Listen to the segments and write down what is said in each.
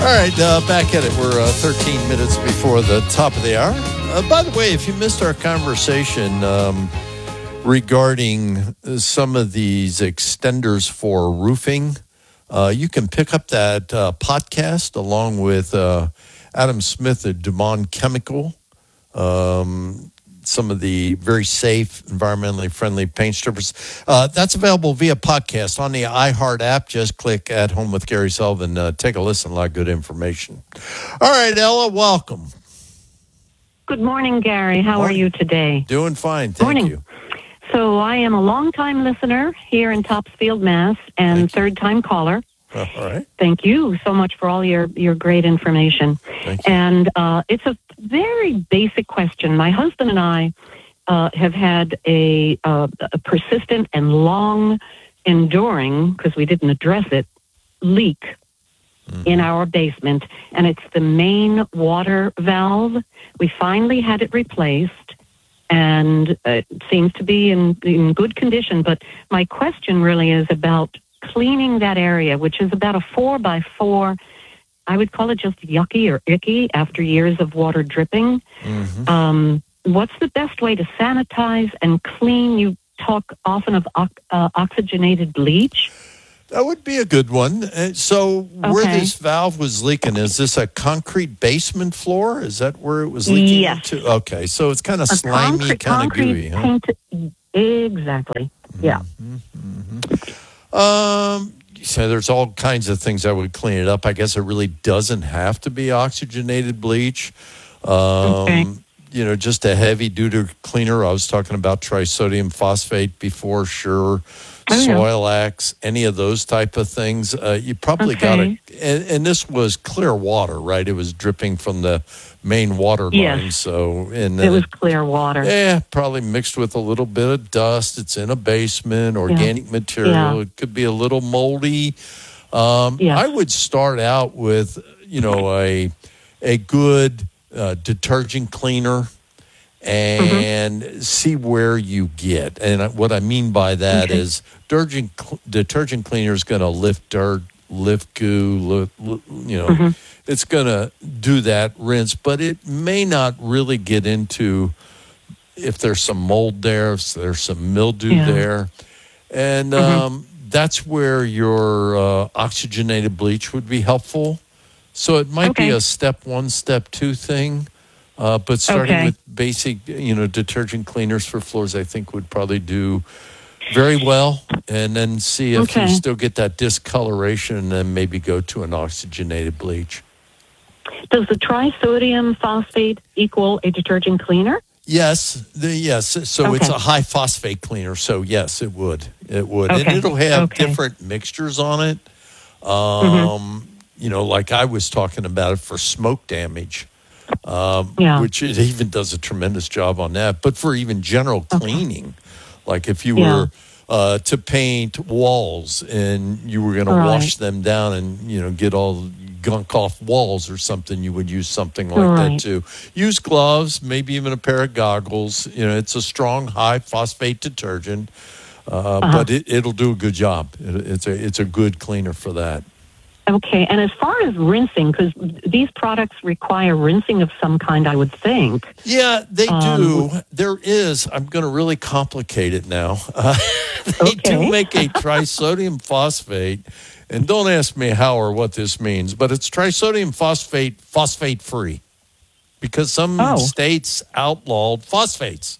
right, back at it. We're 13 minutes before the top of the hour. By the way, if you missed our conversation regarding some of these extenders for roofing, you can pick up that podcast along with Adam Smith at Dumont Chemical. Some of the very safe, environmentally friendly paint strippers. That's available via podcast on the iHeart app. Just click at Home with Gary Sullivan. Take a listen. A lot of good information. All right, Ella, welcome. Good morning, Gary. How are you today? Doing fine. Thank you. So I am a longtime listener here in Topsfield, Mass, and third-time caller. All right. Thank you so much for all your great information. Thank you. And it's a very basic question. My husband and I have had a persistent and long enduring, because we didn't address it, leak in our basement. And it's the main water valve. We finally had it replaced, and it seems to be in good condition. But my question really is about cleaning that area, which is about a 4x4. I would call it just yucky or icky after years of water dripping. What's the best way to sanitize and clean? You talk often of oxygenated bleach. That would be a good one. So where this valve was leaking, is this a concrete basement floor? Is that where it was leaking into? Okay, so it's kind of slimy, kind of gooey. Huh? Exactly, yeah. So there's all kinds of things that would clean it up. I guess it really doesn't have to be oxygenated bleach. You know, just a heavy-duty cleaner. I was talking about trisodium phosphate before, sure. Soil-X, any of those type of things. You probably got to, and this was clear water, right? It was dripping from the main water line. So, and it was clear water. Yeah, probably mixed with a little bit of dust. It's in a basement, organic material. It could be a little moldy. I would start out with, you know, a good detergent cleaner and see where you get. And what I mean by that is detergent cleaner is going to lift dirt, lift goo, you know, it's going to do that rinse, but it may not really get into if there's some mold there, if there's some mildew there. And that's where your oxygenated bleach would be helpful. So it might be a step one, step two thing. But starting with basic, you know, detergent cleaners for floors, I think would probably do very well. And then see if you still get that discoloration, and then maybe go to an oxygenated bleach. Does the trisodium phosphate equal a detergent cleaner? Yes. So it's a high phosphate cleaner. So yes, it would. It would. And it'll have different mixtures on it. You know, like I was talking about it for smoke damage. Which it even does a tremendous job on that. But for even general cleaning, like if you were to paint walls and you were going to wash them down and, you know, get all gunk off walls or something, you would use something like that too. Use gloves, maybe even a pair of goggles. You know, it's a strong, high phosphate detergent, but it'll do a good job. It's a good cleaner for that. Okay, and as far as rinsing, because these products require rinsing of some kind, I would think. Yeah, they do. There is. I'm going to really complicate it now. They do make a trisodium phosphate, and don't ask me how or what this means, but it's trisodium phosphate, phosphate-free, because some states outlawed phosphates.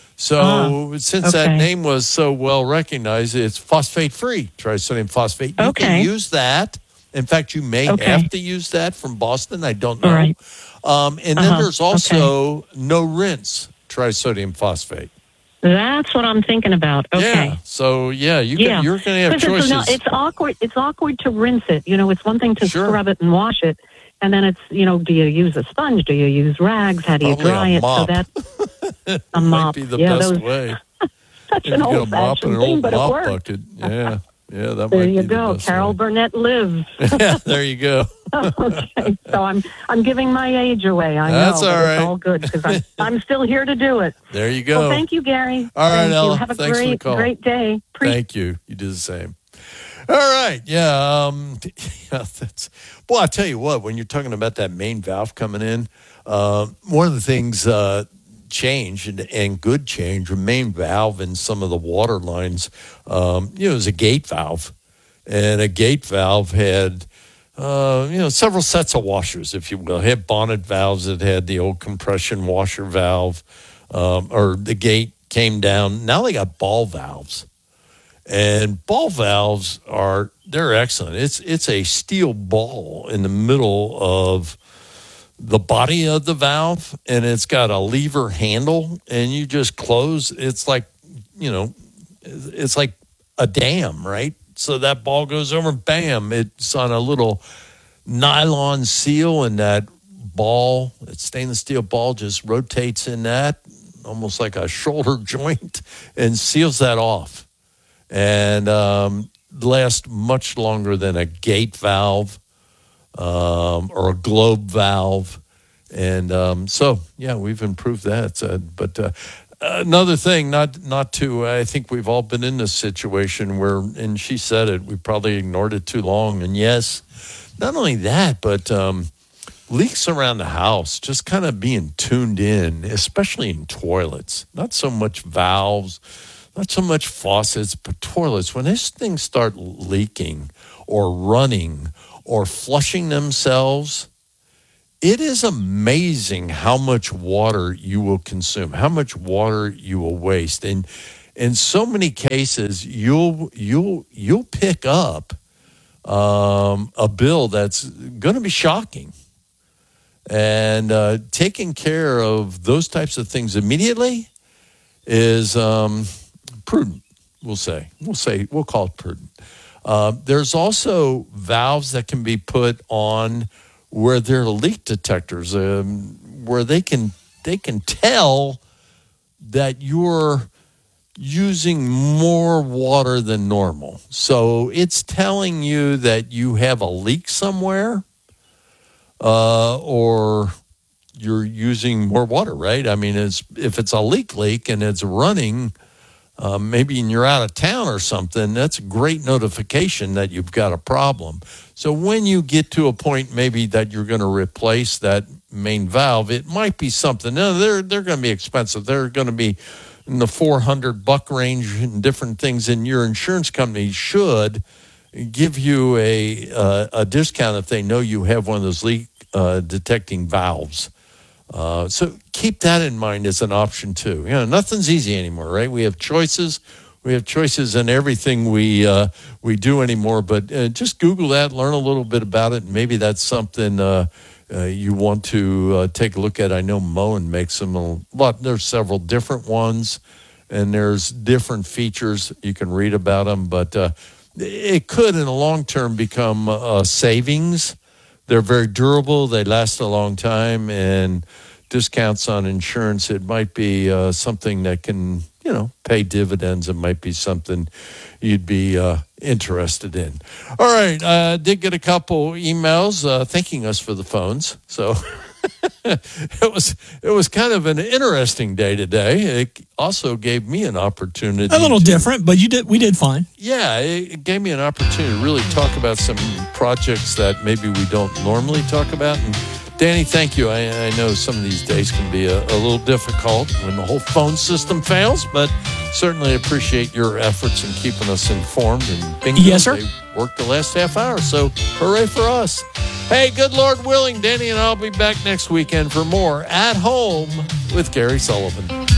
So since that name was so well recognized, it's phosphate-free, trisodium phosphate. You can use that. In fact, you may have to use that from Boston. I don't know. And then there's also no rinse trisodium phosphate. That's what I'm thinking about. Yeah. So you're going to have choices. It's awkward. It's awkward to rinse it. You know, it's one thing to scrub it and wash it, and then it's, you know, do you use a sponge? Do you use rags? How do you dry it? Mop. So that's a Might mop. be the best way. Such an old-fashioned thing, but it works. Bucket. Yeah. Yeah, that there might you be go. The best Carol way. Burnett lives. Yeah, there you go. Okay, so I'm giving my age away. I That's know, all but right. It's all good because I'm still here to do it. There you go. Well, thank you, Gary. All right, thank Ella. you. Have a Thanks for the call. great day. Thank you. You do the same. All right. Yeah. That's, well, I'll tell you what, when you're talking about that main valve coming in, one of the things change and good change, a main valve in some of the water lines, is a gate valve. And a gate valve had, several sets of washers, if you will. It had bonnet valves. It had the old compression washer valve, or the gate came down. Now they got ball valves. And ball valves they're excellent. It's a steel ball in the middle of the body of the valve, and it's got a lever handle, and you just close. It's like, it's like a dam, right? So that ball goes over, bam, it's on a little nylon seal, and that ball, that stainless steel ball, just rotates in that, almost like a shoulder joint, and seals that off. And lasts much longer than a gate valve or a globe valve. And so, yeah, we've improved that. But another thing, not to, I think we've all been in this situation where, and she said it, we probably ignored it too long. And yes, not only that, but leaks around the house, just kind of being tuned in, especially in toilets. Not so much valves, not so much faucets, but toilets. When these things start leaking or running or flushing themselves, it is amazing how much water you will consume, how much water you will waste. And in so many cases, you'll pick up a bill that's going to be shocking. And taking care of those types of things immediately is prudent, we'll call it prudent. There's also valves that can be put on where there are leak detectors, where they can tell that you're using more water than normal. So it's telling you that you have a leak somewhere, or you're using more water, right? I mean, if it's a leak and it's running, maybe you're out of town or something, that's a great notification that you've got a problem. So when you get to a point maybe that you're going to replace that main valve, it might be something. No, they're going to be expensive. They're going to be in the $400 range and different things, and your insurance company should give you a discount if they know you have one of those leak detecting valves. So keep that in mind as an option too. Nothing's easy anymore, right? We have choices. We have choices in everything we do anymore. But just Google that, learn a little bit about it, and maybe that's something you want to take a look at. I know Moen makes them a lot. There's several different ones, and there's different features. You can read about them, but it could, in the long term, become savings. They're very durable. They last a long time, and discounts on insurance, it might be something that can, pay dividends. It might be something you'd be interested in. All right. I did get a couple emails thanking us for the phones. So it was kind of an interesting day today. It also gave me an opportunity. A little different, but we did fine. Yeah, it gave me an opportunity to really talk about some projects that maybe we don't normally talk about. And Danny, thank you. I know some of these days can be a little difficult when the whole phone system fails, but certainly appreciate your efforts in keeping us informed. And bingo, yes, sir. They worked the last half hour, so hooray for us. Hey, good Lord willing, Danny and I'll be back next weekend for more At Home with Gary Sullivan.